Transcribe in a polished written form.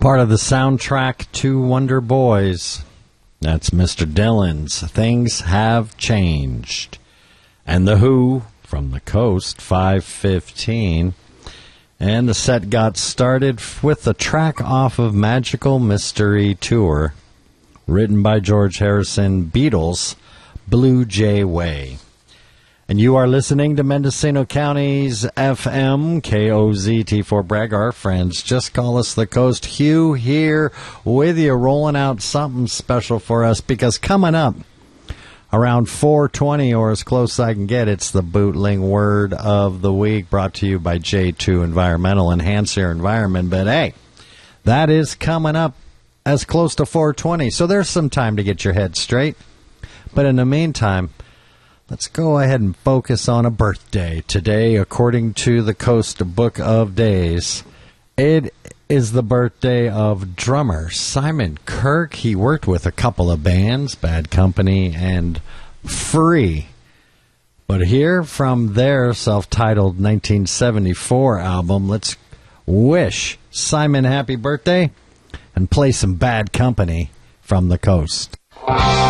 Part of the soundtrack to Wonder Boys. That's Mr. Dylan's Things Have Changed. And The Who from the Coast, 5:15. And the set got started with a track off of Magical Mystery Tour, written by George Harrison, Beatles, Blue Jay Way. And you are listening to Mendocino County's FM, KOZT for Bragg. Our friends, just call us the Coast. Hugh here with you, rolling out something special for us, because coming up around 4:20, or as close as I can get, it's the Bootling Word of the Week, brought to you by J2 Environmental. Enhance your environment. But hey, that is coming up as close to 4:20, so there's some time to get your head straight. But in the meantime, let's go ahead and focus on a birthday. Today, according to the Coast Book of Days, it is the birthday of drummer Simon Kirke. He worked with a couple of bands, Bad Company and Free. But here from their self-titled 1974 album, let's wish Simon happy birthday and play some Bad Company from the Coast.